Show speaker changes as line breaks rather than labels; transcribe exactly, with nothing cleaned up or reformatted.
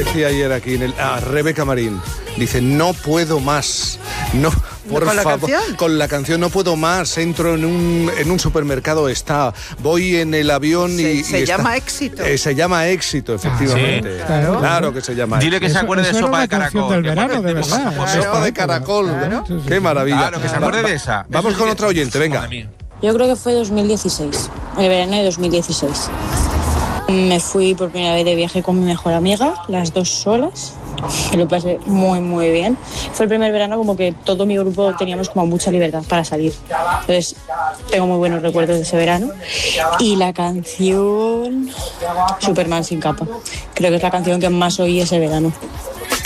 decía ayer aquí en el a Rebeca Marín. Dice, no puedo más. No, por
¿Con la
favor.
canción?
Con la canción no puedo más. Entro en un, en un supermercado, está. Voy en el avión
se,
y.
Se
y
llama
está,
Éxito.
Eh, se llama Éxito, efectivamente.
Sí, claro.
Claro que se llama
Dile que
Éxito.
se acuerde
Eso-
de
eso
Sopa
era
de
una canción
Caracol.
del verano, de
Después-
verdad.
después-
Sopa de caracol.
Claro.
Qué maravilla.
Claro, que se acuerde
Va-
de esa.
Vamos
Eso
con
sí
otra
que-
oyente, venga.
Madre mía.
Yo creo que fue dos mil dieciséis, el verano de dos mil dieciséis. Me fui por primera vez de viaje con mi mejor amiga, las dos solas. Me lo pasé muy, muy bien. Fue el primer verano como que todo mi grupo teníamos como mucha libertad para salir. Entonces, tengo muy buenos recuerdos de ese verano. Y la canción Superman sin capa. Creo que es la canción que más oí ese verano.